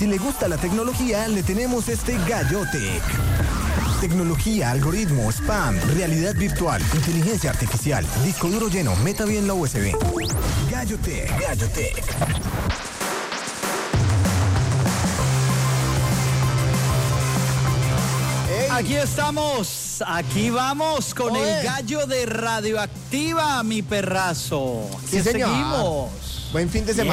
si le gusta la tecnología, le tenemos este Gallotech. Tecnología, algoritmos, spam, realidad virtual, inteligencia artificial, disco duro lleno, meta bien la USB. Gallotech. Aquí estamos, aquí vamos con el gallo de Radioactiva, mi perrazo. Aquí Sí, señor. seguimos. Buen fin de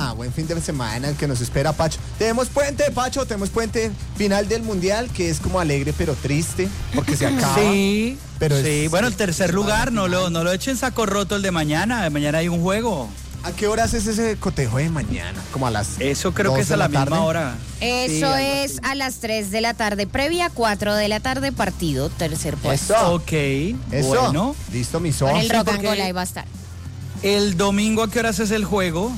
semana el que nos espera, Pacho. Tenemos puente, Pacho, tenemos puente final del Mundial, que es como alegre pero triste, porque se acaba. Sí, pero sí. Bueno, el tercer lugar, no lo echen saco roto el de mañana. Mañana hay un juego. ¿A qué horas es ese cotejo de mañana? Como a las Eso creo 2 que es de a la tarde. misma hora. Eso Sí, algo es así. a las 3 de la tarde, previa 4 de la tarde, partido, tercer puesto. Eso. Ok, Eso. bueno. Listo, mis Con ojos. el rock and porque- roll ahí va a estar. El domingo, ¿a qué horas es el juego?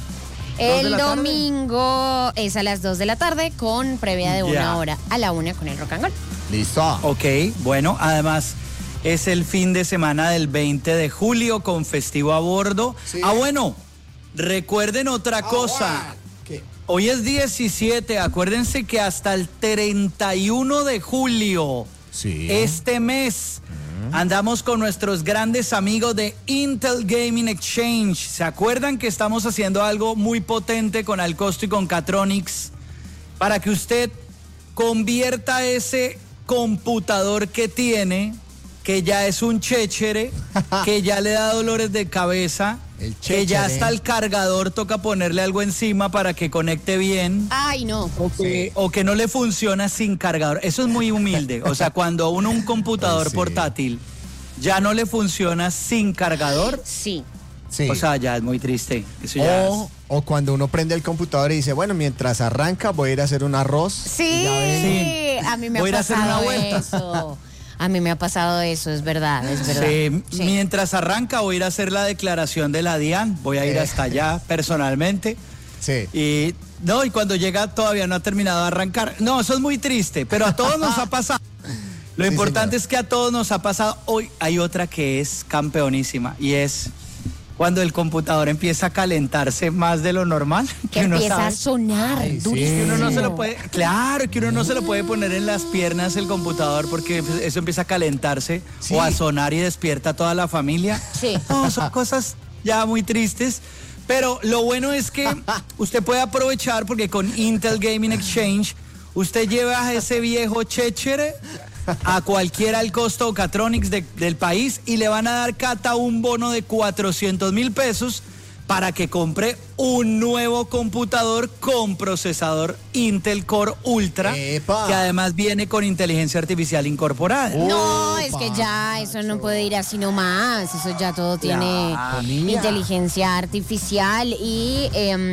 de El la tarde. domingo es a las 2 de la tarde con previa de Ya. una hora a la 1 con el rock and roll. Listo. Ok, bueno, además es el fin de semana del 20 de julio con festivo a bordo. Sí. Bueno, recuerden otra cosa. ¿Qué? Hoy es 17, acuérdense que hasta el 31 de julio, Sí. este mes, andamos con nuestros grandes amigos de Intel Gaming Exchange. ¿Se acuerdan que estamos haciendo algo muy potente con Alcosto y con Catronics para que usted convierta ese computador que tiene, que ya es un chéchere, que ya le da dolores de cabeza, El que ya chéchere. hasta el cargador toca ponerle algo encima para que conecte bien? Ay, no. O que no le funciona sin cargador. Eso es muy humilde. O sea, cuando uno un computador Ay, sí. portátil ya no le funciona sin cargador, Sí. Sí. o sea, ya es muy triste. Eso ya O cuando uno prende el computador y dice, bueno, mientras arranca voy a ir a hacer un arroz. Sí, Ya ven. a mí me Voy a ir a ha hacer una pasado vuelta. eso. A mí me ha pasado eso, es verdad, es verdad. Sí, Sí. mientras arranca voy a ir a hacer la declaración de la DIAN. Voy a ir hasta allá personalmente. Sí. Y no, y cuando llega todavía no ha terminado de arrancar. No, eso es muy triste, pero a todos nos ha pasado. Lo Sí, importante señor. es que a todos nos ha pasado. Hoy hay otra que es campeonísima y es cuando el computador empieza a calentarse más de lo normal. Que uno empieza sabe a sonar Ay, sí. durísimo. que uno no se lo puede, claro, que uno no se lo puede poner en las piernas el computador porque eso empieza a calentarse Sí. o a sonar y despierta a toda la familia. Sí. No, son cosas ya muy tristes. Pero lo bueno es que usted puede aprovechar porque con Intel Gaming Exchange usted lleva a ese viejo chéchere a cualquiera al costo Catronics del país y le van a dar Cata un bono de 400,000 pesos para que compre un nuevo computador con procesador Intel Core Ultra, ¡Epa! que además viene con inteligencia artificial incorporada. No, es Opa, que ya eso no puede ir así nomás. Eso ya todo tiene Ponía. inteligencia artificial y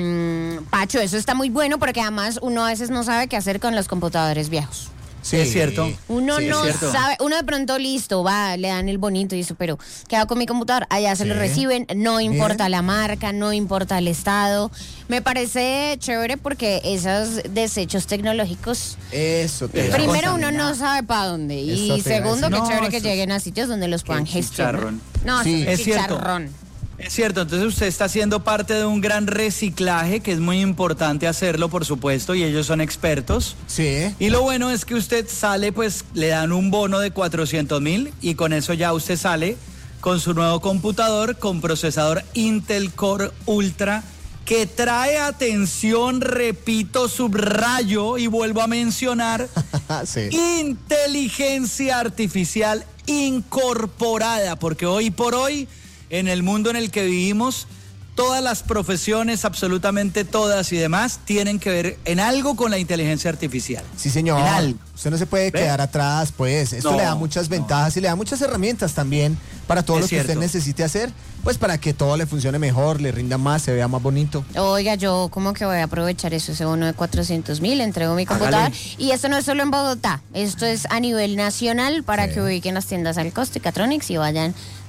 Pacho, eso está muy bueno porque además uno a veces no sabe qué hacer con los computadores viejos. Sí. Es cierto. Uno Sí, es no cierto. sabe, uno de pronto listo, va, le dan el bonito y eso, pero ¿qué hago con mi computador? Allá se lo Sí. reciben, no importa Bien. la marca, no importa el estado. Me parece chévere porque esos desechos tecnológicos, Eso te Esa primero cosa, uno no sabe para dónde Eso y te iba a segundo decir. que No, chévere que eso lleguen a sitios donde los puedan gestionar. chicharrón. No, Sí. eso es Es cierto. chicharrón. Es cierto, entonces usted está haciendo parte de un gran reciclaje, que es muy importante hacerlo, por supuesto, y ellos son expertos. Sí. Y lo bueno es que usted sale, pues le dan un bono de 400,000 y con eso ya usted sale con su nuevo computador con procesador Intel Core Ultra que trae, atención, repito, subrayo y vuelvo a mencionar, Sí. inteligencia artificial incorporada, porque hoy por hoy, en el mundo en el que vivimos, todas las profesiones, absolutamente todas y demás, tienen que ver en algo con la inteligencia artificial. Sí, señor. En algo. Usted no se puede ¿Ve? quedar atrás, pues. Esto No, le da muchas ventajas y le da muchas herramientas también para todo Es lo que usted cierto. necesite hacer, pues para que todo le funcione mejor, le rinda más, se vea más bonito. Oiga, yo como que voy a aprovechar eso, ese bono de 400,000, entrego mi computador. Hágale. Y esto no es solo en Bogotá, esto es a nivel nacional para Sí. que ubiquen las tiendas al costo y Catronics y vayan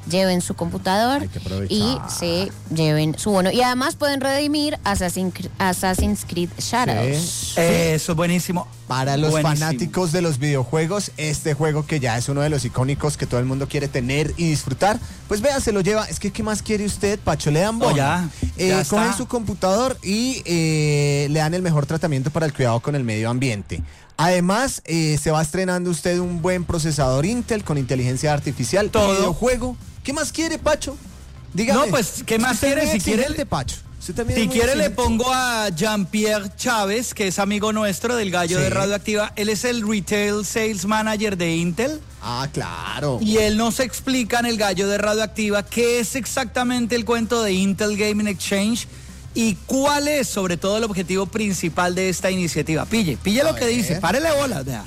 lleven su computador Hay que aprovechar. y se lleven su bono. Y además pueden redimir Assassin's Creed Shadows. Eso es buenísimo. Para los Buenísimo. fanáticos de los videojuegos, este juego que ya es uno de los icónicos que todo el mundo quiere tener y disfrutar, pues vea, se lo lleva. Es que, ¿qué más quiere usted, Pacho? Le dan bono. ya Cogen está. su computador y le dan el mejor tratamiento para el cuidado con el medio ambiente. Además, se va estrenando usted un buen procesador Intel con inteligencia artificial. Todo. Videojuego. ¿Qué más quiere, Pacho? Dígame. No, pues, ¿qué más Usted es quiere? muy Si quiere, exigente, Pacho. Usted también es Si muy quiere le exigente. pongo a Jean-Pierre Chávez, que es amigo nuestro del Gallo Sí. de Radioactiva. Él es el Retail Sales Manager de Intel. Ah, claro. Y él nos explica en el Gallo de Radioactiva qué es exactamente el cuento de Intel Gaming Exchange y cuál es sobre todo el objetivo principal de esta iniciativa. Pille lo que ver. dice, párele bolas. vea.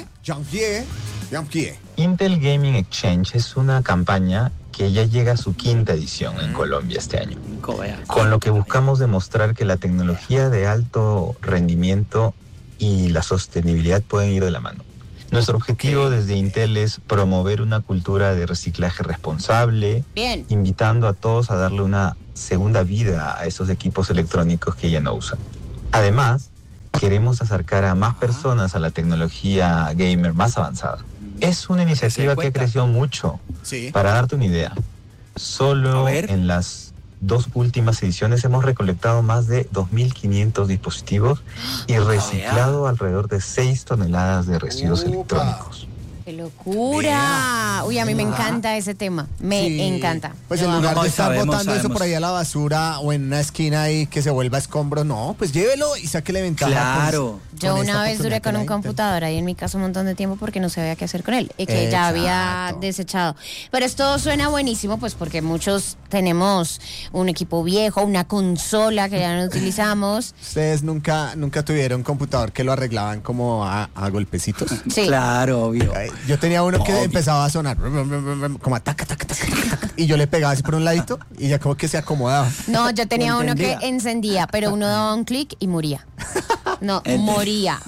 Jean-Pierre. Intel Gaming Exchange es una campaña que ya llega a su 5ª edición en Colombia este año, Vea. con lo que buscamos demostrar que la tecnología de alto rendimiento y la sostenibilidad pueden ir de la mano. Nuestro objetivo desde Intel es promover una cultura de reciclaje responsable, Bien. invitando a todos a darle una segunda vida a esos equipos electrónicos que ya no usan. Además, queremos acercar a más personas a la tecnología gamer más avanzada. Es una iniciativa que ha crecido mucho. Sí. Para darte una idea, solo A ver. en las 2 últimas ediciones hemos recolectado más de 2.500 dispositivos y reciclado alrededor de 6 toneladas de residuos Upa. electrónicos. ¡Qué locura! Uy, a mí me encanta ese tema. Me Sí. encanta. Pues en Lo lugar amo. de estar Sabemos, botando eso sabemos. por ahí a la basura o en una esquina ahí que se vuelva escombro, no, pues llévelo y sáquele ventaja. Claro. Yo con esta una vez duré oportunidad con que un la computador ahí en mi casa un montón de tiempo porque no sabía qué hacer con él y que ya había Exacto. desechado. Pero esto suena buenísimo pues porque muchos tenemos un equipo viejo, una consola que ya no utilizamos. ¿Ustedes nunca tuvieron un computador que lo arreglaban como a golpecitos? Sí. Claro, obvio. Ay, yo tenía uno que empezaba a sonar como a taca, taca, taca, taca, y yo le pegaba así por un ladito y ya como que se acomodaba. No, yo tenía uno que entendía. encendía, pero uno daba un clic y moría. No, moría.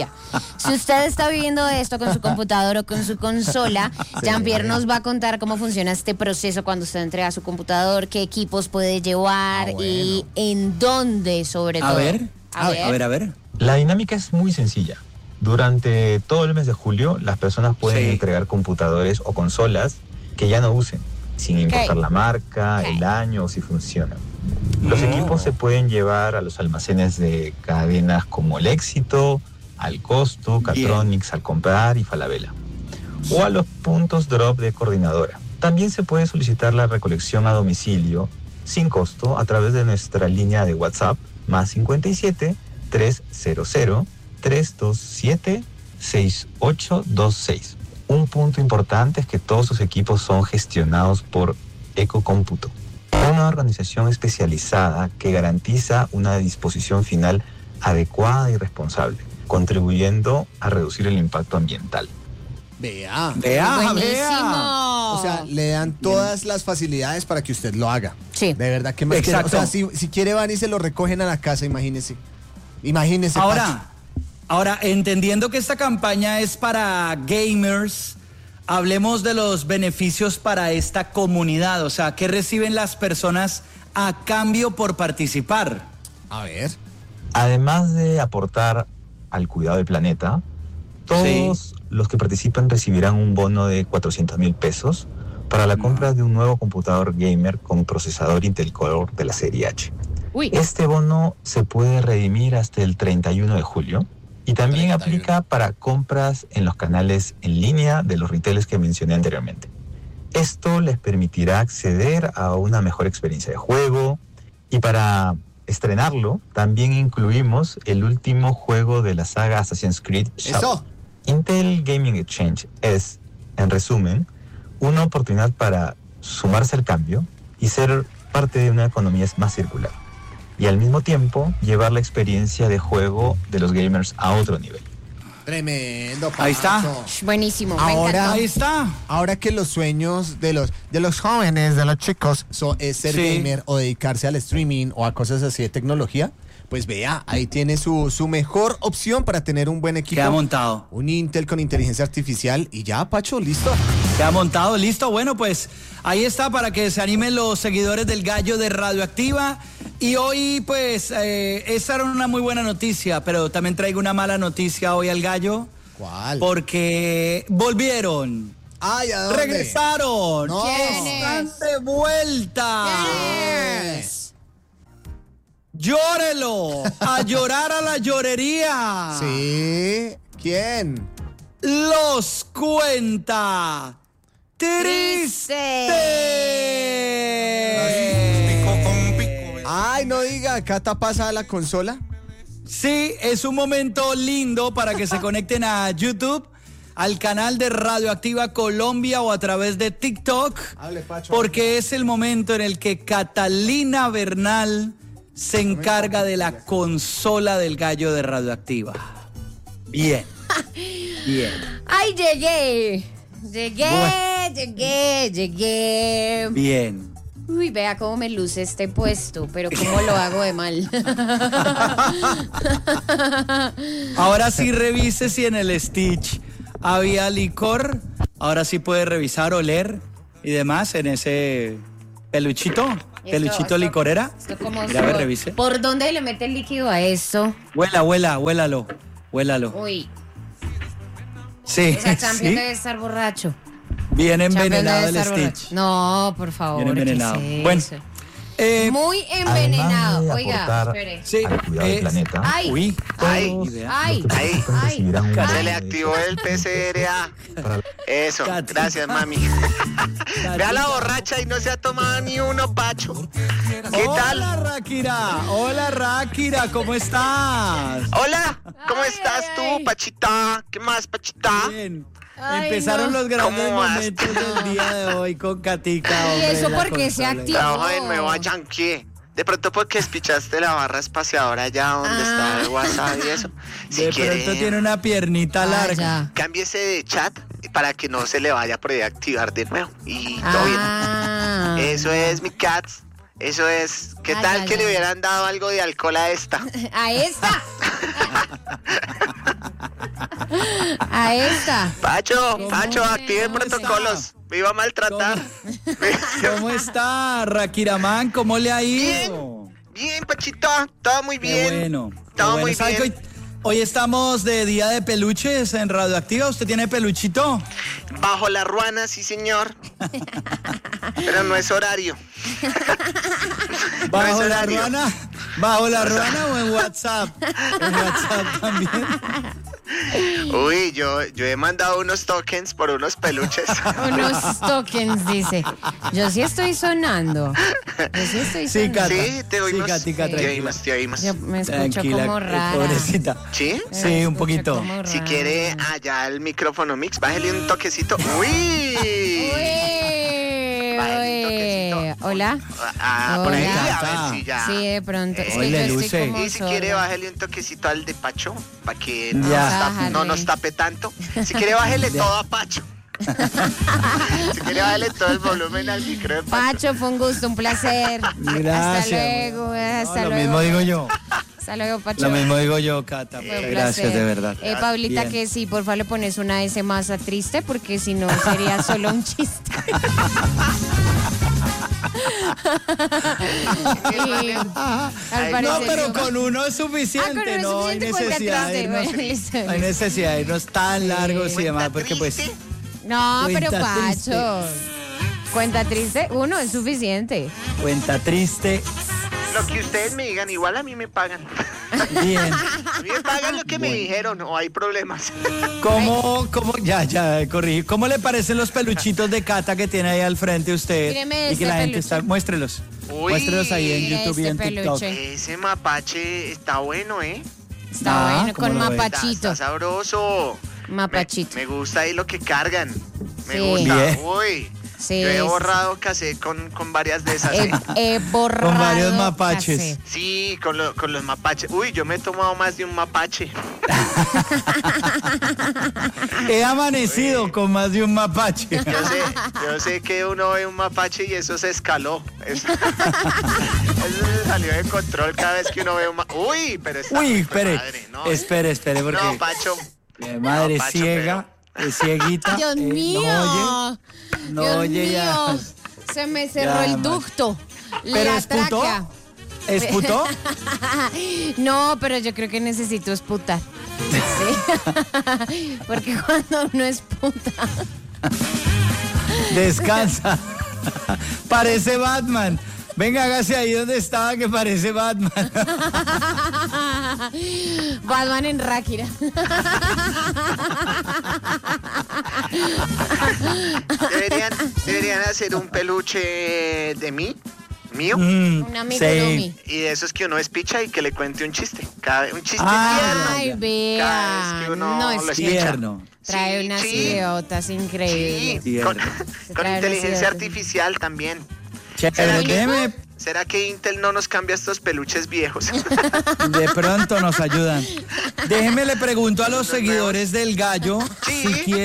Si usted está viviendo esto con su computador o con su consola, Jean-Pierre nos va a contar cómo funciona este proceso cuando usted entrega su computador, qué equipos puede llevar y en dónde sobre todo. A ver. La dinámica es muy sencilla. Durante todo el mes de julio, las personas pueden Sí. entregar computadores o consolas que ya no usen, sin importar la marca, Ok. el año o si funcionan. Los equipos se pueden llevar a los almacenes de cadenas como El Éxito, Al Costo, Catronics, Al Comprar y Falabella. O a los puntos drop de Coordinadora. También se puede solicitar la recolección a domicilio sin costo a través de nuestra línea de WhatsApp más 57 300 327 6826. Un punto importante es que todos sus equipos son gestionados por Ecocómputo, una organización especializada que garantiza una disposición final adecuada y responsable, contribuyendo a reducir el impacto ambiental. Vea. Buenísimo. O sea, le dan todas las facilidades para que usted lo haga. Sí. De verdad que más quiere? O Exacto. sea, si quiere van y se lo recogen a la casa, imagínese. Ahora, entendiendo que esta campaña es para gamers, hablemos de los beneficios para esta comunidad. O sea, ¿qué reciben las personas a cambio por participar? A ver. Además de aportar al cuidado del planeta, todos los que participan recibirán un bono de 400,000 pesos para la compra de un nuevo computador gamer con procesador Intel Core de la serie H. Uy. Este bono se puede redimir hasta el 31 de julio y también 31. aplica para compras en los canales en línea de los retailers que mencioné anteriormente. Esto les permitirá acceder a una mejor experiencia de juego y para estrenarlo también incluimos el último juego de la saga Assassin's Creed Shadows. Eso. Intel Gaming Exchange es, en resumen, una oportunidad para sumarse al cambio y ser parte de una economía más circular. Y al mismo tiempo llevar la experiencia de juego de los gamers a otro nivel. Tremendo. Ahí está. Pacho. Buenísimo. Me Ahora- encantó. Ahí está. Ahora que los sueños de los jóvenes, de los chicos, es ser Sí. gamer o dedicarse al streaming o a cosas así de tecnología, pues vea, ahí tiene su mejor opción para tener un buen equipo. Queda montado. Un Intel con inteligencia artificial y ya, Pacho, listo. Queda montado, listo. Bueno, pues ahí está para que se animen los seguidores del Gallo de Radioactiva. Y hoy, pues, esa era una muy buena noticia, pero también traigo una mala noticia hoy al Gallo. ¿Cuál? Porque volvieron. Ay, ¿a dónde? Regresaron. No. Están de vuelta. Yes. Llórelo. A llorar a la llorería. Sí. ¿Quién? Los cuenta. Triste. Ay, no diga, Cata pasa a la consola. Sí, es un momento lindo para que se conecten a YouTube, al canal de Radioactiva Colombia o a través de TikTok, Hable, Pacho. porque es el momento en el que Catalina Bernal se encarga de la consola del Gallo de Radioactiva. Bien, bien. Ay, llegué. Bueno. Llegué. Bien. Uy, vea cómo me luce este puesto, pero cómo lo hago de mal. Ahora sí revise si en el Stitch había licor. Ahora sí puede revisar, oler y demás en ese peluchito licorera. Esto como Mira, a ver, revise. ¿Por dónde le mete el líquido a esto? Huélalo. Uy, Sí, esa Champion sí. debe estar borracho. Bien Champion envenenado debe el estar Stitch. borracho. No, por favor. Bien envenenado. ¿qué es Bueno, eso? Muy envenenado. Además de Oiga, aportar espere. sí, al cuidado del planeta, Ay. Uy, Ay. idea. Ay, los ay, peluchitos recibirán un Se bono le de activó el PCRA. para- Eso, Katy. gracias, mami. Vea la borracha y no se ha tomado ni uno, Pacho. ¿Qué tal? Hola, Ráquira, ¿cómo estás? Hola, ¿cómo Ay, estás ay, tú, ay. Pachita? ¿Qué más, Pachita? Bien. Ay, Empezaron no. los grandes ¿Cómo vas? momentos del día de hoy con Katica. ¿Y hombre, eso la por qué se consola. activa? Trabajo de nuevo a Yankee. De pronto porque espichaste la barra espaciadora allá donde está el WhatsApp y eso. Si De quiere, pronto tiene una piernita larga. ya. cámbiese de chat para que no se le vaya por ahí a activar de nuevo. Y todo bien. Ah. Eso es, mi cats. Eso es. ¿Qué Ah, tal ya, que ya. le hubieran dado algo de alcohol a esta? A esta. A esta. Pacho, ¿Cómo? Pacho, active ¿Cómo protocolos. Me iba a maltratar. ¿Cómo está, Rakiramán? ¿Cómo le ha ido? Bien, Pachito, todo muy Qué bien. bueno. qué Todo bueno. muy ¿Sabe que bien. hoy estamos de día de peluches en Radioactiva? ¿Usted tiene peluchito? Bajo la ruana, sí, señor. Pero no es horario. ¿Bajo es la horario. ruana? ¿Bajo la ruana o en WhatsApp? En WhatsApp también. Uy, yo he mandado unos tokens por unos peluches. Unos tokens, dice. Yo sí estoy sonando. Sí, Cata. Sí, te oímos. Katica, Te tranquila. oímos, te oímos. Yo me escucho Tranquila, como rara. pobrecita. ¿Sí? Sí, Me un escucho poquito. como Si rara. quiere allá el micrófono mix, bájele un toquecito. ¡Uy! Uy, Bájale un uy. toquecito. Hola. Por ahí, Hola. a ver si ya. Sí, de pronto. Es que Hoy yo le estoy luce. como Y si quiere, sorda. bájele un toquecito al de Pacho, para que Ya. no, Bájale. no nos tape tanto. Si quiere, bájele todo a Pacho. Si quiere, bájele todo el volumen al micro de Pacho. Pacho, fue un gusto, un placer. Gracias. Hasta luego, hasta No, luego. lo mismo digo yo. Hasta luego, Pacho. Lo mismo digo yo, Cata. Fue un Gracias, placer. de verdad. Paulita, Bien. que sí, por favor le pones una S más a triste, porque si no sería solo un chiste. Y, al parecer No, pero no. con uno es suficiente, con uno es no hay suficiente, cuelga necesidad de triste. irnos, Bueno, listo, no hay necesidad de irnos tan largos y demás, porque pues Triste. No, pero Cuenta Pacho. Cuenta triste, uno es suficiente. cuenta triste. Lo que ustedes me digan, igual a mí me pagan. Bien. A mí me pagan lo que me dijeron, o hay problemas. ¿Cómo, ya, corrí. ¿Cómo le parecen los peluchitos de Cata que tiene ahí al frente usted? Míreme Y este que la gente peluche. está, muéstrelos. Uy, Muéstrelos ahí en mira YouTube y este en TikTok. peluche. Ese mapache está bueno, ¿eh? Está Ah, bueno, ¿cómo con lo ves? mapachito. Está sabroso. Mapachito. Me gusta ahí lo que cargan. Me Sí. gusta. Bien. Uy. Sí, Yo he sí, borrado cassette con varias de esas. He borrado. Con varios mapaches. cassette. Sí, con los mapaches. Uy, yo me he tomado más de un mapache. He amanecido con más de un mapache. Yo sé que uno ve un mapache y eso se escaló. Eso se salió de control cada vez que uno ve un mapache. Uy, pero está. Uy, madre, no. espere, porque No, Pacho. madre No, Pacho, ciega, cieguita. Dios mío. No Dios oye ya. mío. Se me cerró Ya, el man. ducto. ¿Pero la esputó? tráquea. ¿Esputó? No, pero yo creo que necesito esputar. Sí. Porque cuando uno esputa. Descansa. Parece Batman. Venga, hágase ahí donde estaba que parece Batman. Batman en Ráquira. Deberían hacer un peluche de mí, mío, Un amigo Lumi. y de esos que uno espicha y que le cuente un chiste. Un chiste Ay, tierno. Cada vea. vez que uno No, lo es escucha. Tierno. Trae Sí, unas sí. idiotas increíbles. Sí, con Se trae inteligencia unas artificial también. Chévere, déjeme, ¿Será que Intel no nos cambia estos peluches viejos? de pronto nos ayudan. Déjeme le pregunto a los seguidores del Gallo Sí.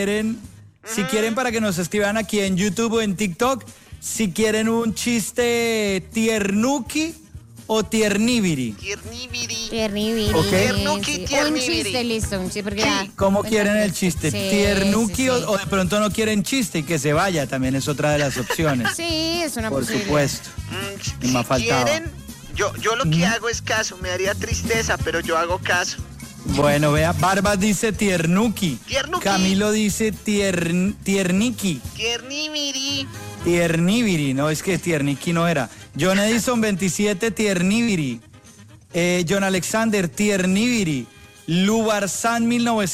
si quieren para que nos escriban aquí en YouTube o en TikTok, si quieren un chiste tiernuki o tiernibiri. Tiernibiri. Tiernibiri. Ok. Tiernuki, Un tiernibiri. chiste, listo. Un chiste, porque Sí. ya- ¿Cómo Bueno, quieren el pues, chiste? sí, ¿Tiernuki sí, sí. O de pronto no quieren chiste y que se vaya? También es otra de las opciones. Sí, es una Por posibilidad. supuesto. Y Si me faltaba. quieren, yo lo que hago es caso. Me daría tristeza, pero yo hago caso. Bueno, vea, Barbas dice tiernuki. Tiernuki. Camilo dice tierniki. Tiernibiri. Tiernibiri, no, es que tierniki no era. John Edison 27, tiernibiri. John Alexander, tiernibiri. Lubarzán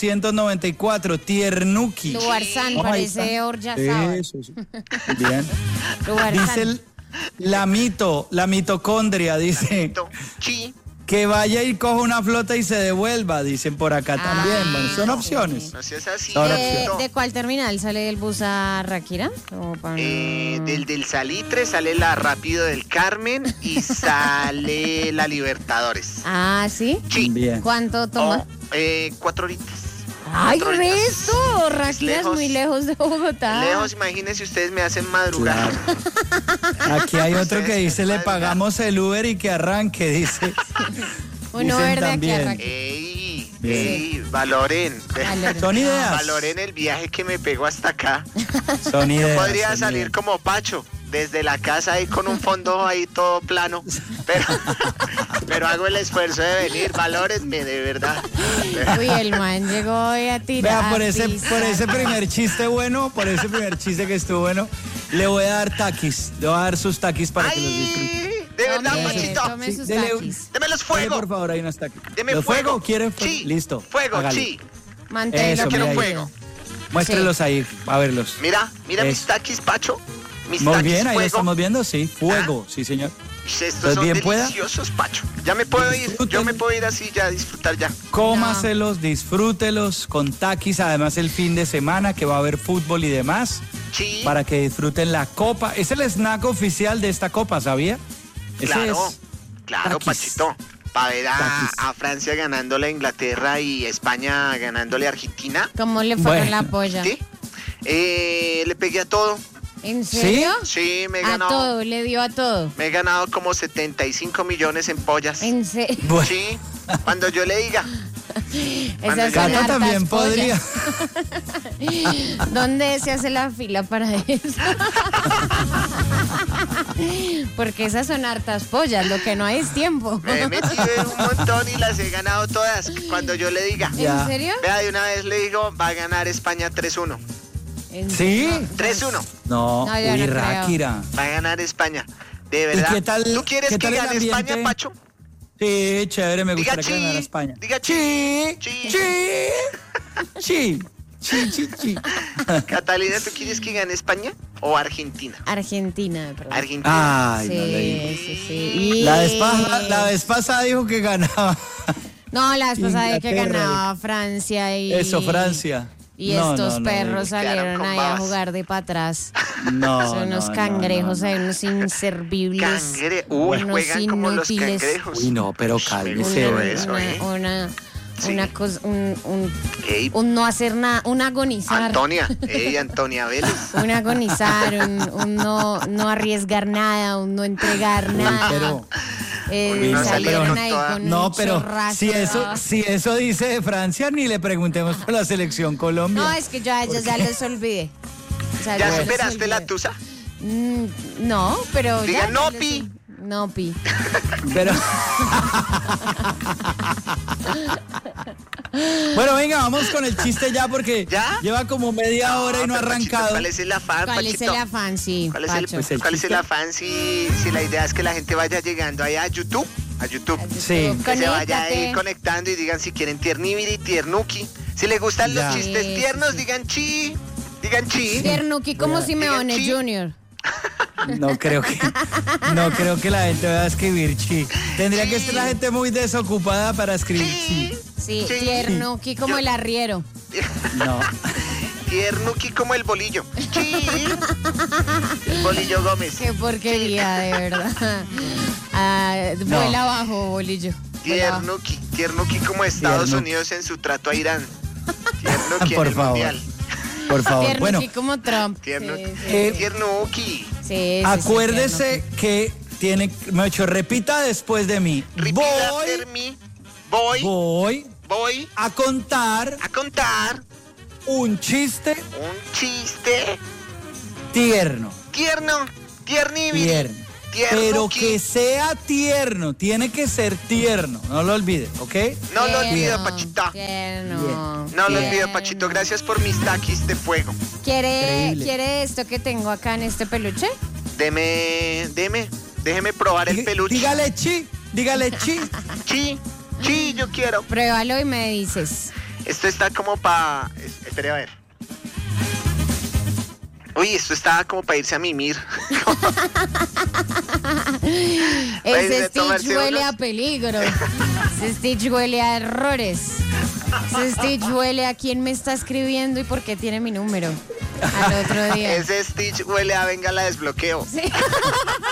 1994, tiernuki. Lubarzán, Oh, ahí parece está. Oryazábal. Eso, sí. Bien. Lubarzán. Dice la mitocondria, dice Sí. que vaya y coja una flota y se devuelva, dicen por acá también. Bueno, son opciones. No seas así. Ahora Maxito. ¿De cuál terminal sale el bus a Ráquira? Como para- Del Salitre sale la Rápido del Carmen y sale la Libertadores. Ah, ¿sí? Sí. Bien. ¿Cuánto toma? 4 horitas. ¡Ay, 4 horitas. resto! Ráquira es lejos. muy lejos de Bogotá. Lejos, imagínense, ustedes me hacen madrugar. Aquí hay otro que Ustedes dice, me le hacen pagamos el Uber y que arranque, dice. Uno Dicen verde aquí a también. Ráquira. Ey, valoren. Valoren. Son ideas. Valoren el viaje que me pegó hasta acá. Son ideas. Podría son salir ideas. como Pacho, desde la casa ahí con un fondo ahí todo plano. Pero hago el esfuerzo de venir. Valórenme, de verdad. Uy, el man llegó hoy a tirar. Vea, por ese pizza. primer chiste bueno, por ese primer chiste que estuvo bueno, le voy a dar taquis. Le voy a dar sus taquis para que los disfruten. ¡Ay! De verdad, Tome, Pachito. tome Sí, sus dele- taquis. Démelos Dele, fuego. por favor, ahí unos taquis. Deme ¿Los fuego. ¿Quiere fuego? Sí. Listo. Fuego, hágale. sí. Manténlo Eso, quiero mira ahí. fuego. Muéstrelos ahí, a verlos. Mira mis Eso. taquis, Pacho. Mis Muy taquis bien, ahí lo fuego. estamos viendo, sí. Fuego, sí, señor. Estos son bien pueda. deliciosos, Pacho. Ya me puedo ir. Yo Disfruten. me puedo ir así ya a disfrutar ya. Cómaselos, disfrútelos con taquis, además el fin de semana que va a haber fútbol y demás, Sí. para que disfruten la copa. Es el snack oficial de esta copa, ¿sabía? Ese Claro, es claro, taquis. Pachito. Para ver Taquis. a Francia ganándole a Inglaterra y España ganándole a Argentina. ¿Cómo le fue Bueno. con la polla? ¿Sí? Le pegué a todo. ¿En serio? Sí, me he A ganado. todo, le dio a todo. Me he ganado como 75 millones en pollas. En serio. Bueno, Sí, cuando yo le diga. Esas son Cata hartas también podría. pollas. ¿Dónde se hace la fila para eso? Porque esas son hartas pollas, lo que no hay es tiempo. Me he metido en un montón y las he ganado todas. Cuando yo le diga. Ya. ¿En serio? Vea, de una vez le digo, va a ganar España 3-1. ¿En ¿Sí? serio? 3-1. No, No, yo uy, no creo. Ráquira. Va a ganar España. De verdad. qué tal- ¿Tú quieres qué que tal el gane ambiente? España, Pacho? Sí, chévere, me Diga gustaría que ganara chi, España. diga chi, chi. chi, chi, chi, chi. Catalina, ¿tú quieres que gane España o Argentina? Argentina, de pronto. Argentina. Ay, no le digo. Sí, sí, sí. La vez pasada dijo que ganaba. No, la vez pasada de que Inglaterra. ganaba Francia y... Eso, Francia. Y No, estos no, no, perros quedaron salieron con ahí a babas. jugar de para atrás. No, Son unos no, cangrejos, no, no, hay unos inservibles. Uy, unos juegan como los inútiles. cangrejos. Uy, no, pero Me cálmese. gustó ¿verdad? eso, ¿eh? Sí. Una cosa, Ey, un no hacer nada, un agonizar. Antonia, Antonia Vélez. Un agonizar, un no arriesgar nada, un no entregar nada. pero- Uy, no salieron salieron ahí toda- con No, un pero chorrazo si de eso, babas. si eso dice de Francia, ni le preguntemos por la selección Colombia. No, es que yo a ellos ya los olvidé. O sea, ¿Ya yo los superaste la olvidé. tusa? No, pero Diga, ya no, los- Pi. No, Pi. Pero. Bueno, venga, vamos con el chiste ya porque ¿Ya? lleva como media hora y no ha pero, Pachito, arrancado. ¿cuál es el afán, ¿Cuál es Pachito? el afán? Sí, ¿Cuál es Pacho. Pues el cuál es el chiste. afán si la idea es que la gente vaya llegando allá a YouTube? A YouTube. Sí. Que se vaya ahí Conéctate. conectando y digan si quieren tiernibiri, tiernuki. Si les gustan Ya. los chistes Sí, tiernos, sí. digan chi. Digan chi. Tiernuki como Simeone Digan chi. Junior. No creo que la gente vaya a escribir chi. Tendría que ser la gente muy desocupada para escribir chi. Sí, Sí. Tiernuki como Yo- el arriero. No. Tiernuki como el bolillo. Chi. El bolillo Gómez. Qué porquería, de verdad. No. Vuela abajo, bolillo. Vuela abajo. Tiernuki como Estados Tiernuki. Unidos en su trato a Irán. Tiernuki Por en el favor. mundial. Por favor. Tiernuki Bueno, como Trump. Tiernuki. Sí, Tiernuki. sí, acuérdese Tiernuki. que tiene. Me hecho, repita después de mí. Repeat after me. Voy A contar a contar un chiste un chiste tierno. tiernibiri. Tierno. Pero Tiernuki. que sea tierno, tiene que ser tierno, no lo olvide, ¿ok? No lo Tierno, olvido, Pachito. tierno, No lo Bien. olvido, Pachito. Gracias por mis taquis de fuego. Increíble. ¿Quiere esto que tengo acá en este peluche? Déjeme probar el peluche. Dígale chi. Chi, yo quiero. Pruébalo y me dices. Esto está como para... Espere a ver. Uy, esto está como para irse a mimir. Ese de tomarse Stitch huele unos. a peligro. Ese Stitch huele a errores. Ese Stitch huele a quién me está escribiendo y por qué tiene mi número. Al otro día. Ese Stitch huele a venga la desbloqueo. Sí.